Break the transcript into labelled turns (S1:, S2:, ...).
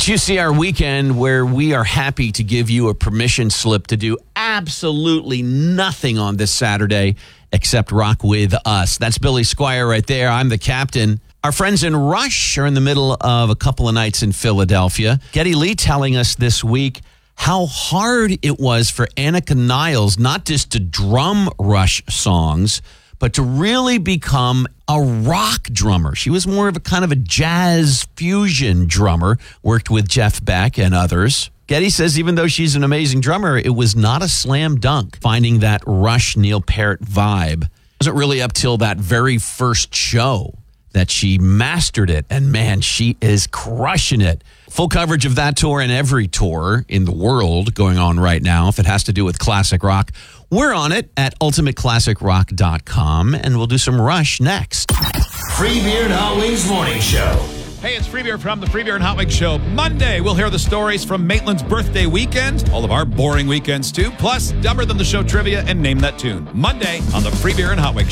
S1: It's UCR weekend where we are happy to give you a permission slip to do absolutely nothing on this Saturday except rock with us. That's Billy Squire right there. I'm the captain. Our friends in Rush are in the middle of a couple of nights in Philadelphia. Geddy Lee telling us this week how hard it was for Annika Niles not just to drum Rush songs, but to really become a rock drummer. She was more of a kind of a jazz fusion drummer, worked with Jeff Beck and others. Geddy says even though she's an amazing drummer, it was not a slam dunk finding that Rush Neil Peart vibe. It wasn't really up till that very first show that she mastered it. And man, she is crushing it. Full coverage of that tour and every tour in the world going on right now. If it has to do with classic rock, we're on it at ultimateclassicrock.com, and we'll do some Rush next.
S2: Free Beer and Hot Wings Morning Show.
S3: Hey, it's Free Beer from the Free Beer and Hot Wings Show. Monday, we'll hear the stories from Maitland's birthday weekend, all of our boring weekends too, plus Dumber Than the Show trivia and Name That Tune. Monday on the Free Beer and Hot Wings Show.